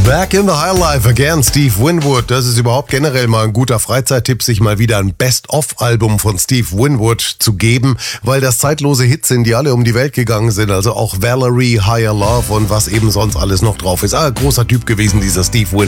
Back in the High Life again, Steve Winwood. Das ist überhaupt generell mal ein guter Freizeittipp, sich mal wieder ein Best-of-Album von Steve Winwood zu geben, weil das zeitlose Hits sind, die alle um die Welt gegangen sind. Also auch Valerie, Higher Love und was eben sonst alles noch drauf ist. Großer Typ gewesen, dieser Steve Winwood.